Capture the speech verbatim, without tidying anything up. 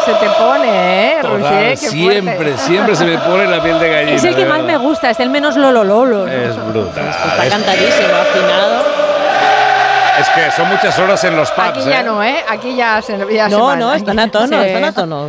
se te pone, ¿eh, Total, Roger? Qué siempre, fuerte. siempre se me pone la piel de gallina. Es el que más me gusta, es el menos lolololo. Es brutal. Está Es, cantadísimo, afinado. es que son muchas horas en los pubs. Aquí ya ¿eh? no, ¿eh? Aquí ya se, ya se No, van. no, están a tono, Sí. están a tono.